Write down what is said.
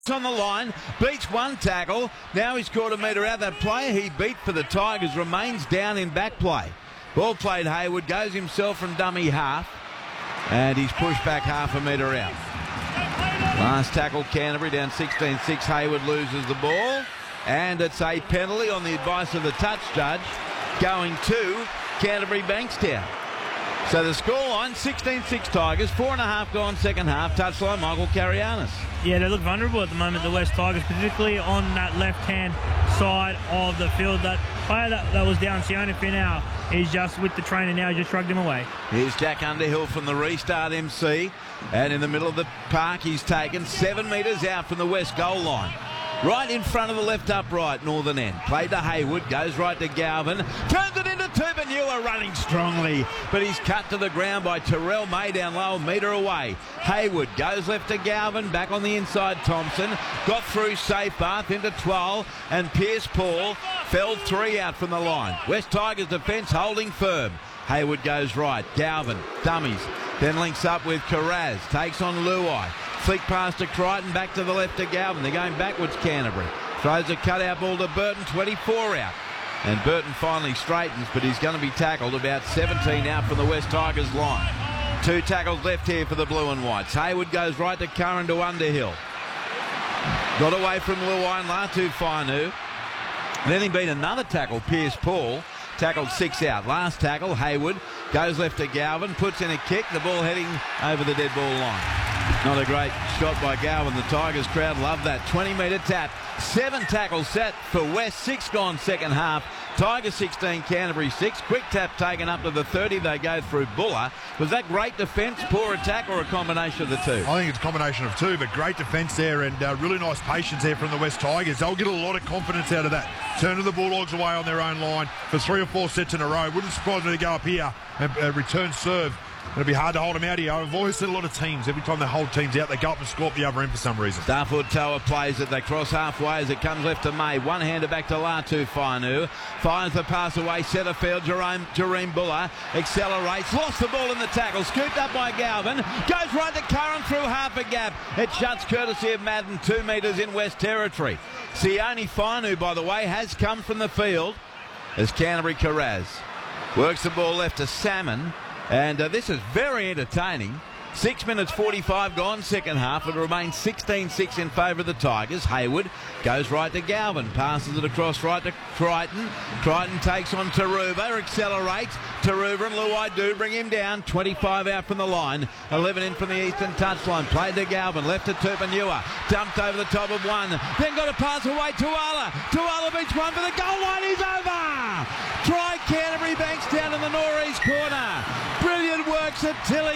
On the line, beats one tackle. Now he's caught a metre out. That player he beat for the Tigers remains down in back play. Ball played, Hayward goes himself from dummy half, and he's pushed back half a metre out. Last tackle, Canterbury down 16-6. Hayward loses the ball, and it's a penalty on the advice of the touch judge going to Canterbury Bankstown. So the scoreline, 16-6 Tigers, 4.5 gone second half. Touchline, Michael Carianis. Yeah, they look vulnerable at the moment, the West Tigers, particularly on that left-hand side of the field. That player that was down, Sione Finau, is just with the trainer now, he just shrugged him away. Here's Jack Underhill from the Restart MC, and in the middle of the park he's taken 7 metres out from the West goal line. Right in front of the left upright northern end. Played to Hayward, goes right to Galvin, turns it into Tupanua running strongly, but he's cut to the ground by Terrell May down low, a metre away. Hayward goes left to Galvin, back on the inside Thompson, got through safe path into Twal, and Pierce Paul fell 3 out from the line. West Tigers defence holding firm. Hayward goes right, Galvin, dummies, then links up with Carraz, takes on Luai. Flick past to Crichton, back to the left to Galvin. They're going backwards, Canterbury. Throws a cutout ball to Burton, 24 out. And Burton finally straightens, but he's going to be tackled about 17 out from the West Tigers line. 2 tackles left here for the Blue and Whites. Hayward goes right to Curran to Underhill. Got away from Luai and Latu Fainu. Then he beat another tackle, Pierce Paul. Tackled 6 out. Last tackle, Hayward goes left to Galvin, puts in a kick, the ball heading over the dead ball line. Not a great shot by Galvin. The Tigers crowd love that. 20-metre tap. 7 tackles set for West. 6 gone second half. Tigers 16, Canterbury 6. Quick tap taken up to the 30. They go through Buller. Was that great defence, poor attack, or a combination of the two? I think it's a combination of two, but great defence there and really nice patience there from the West Tigers. They'll get a lot of confidence out of that. Turning the Bulldogs away on their own line for 3 or 4 sets in a row. Wouldn't surprise me to go up here and return serve. It'll be hard to hold them out here. I've always seen a lot of teams, every time they hold teams out, they go up and score up the other end for some reason. Starford Tower plays it. They cross halfway as it comes left to May. One-hander back to Latu Fainu. Fires the pass away. Centre field. Jareem Buller accelerates. Lost the ball in the tackle. Scooped up by Galvin. Goes right to Curran through half a gap. It shuts courtesy of Madden 2 metres in West Territory. Sione Fainu, by the way, has come from the field as Canterbury Carraz works the ball left to Salmon. And this is very entertaining. 6 minutes 45 gone second half. It remains 16-6 in favour of the Tigers. Hayward goes right to Galvin. Passes it across right to Crichton. Crichton takes on Taruva. Accelerates. Taruva and Luai do bring him down. 25 out from the line. 11 in from the eastern touchline. Played to Galvin. Left to Tupanua. Dumped over the top of one. Then got a pass away. Tuala. Tuala beats one for the goal line. He's over. Try Canterbury Bankstown in the northeast corner. Brilliant works at Tilly.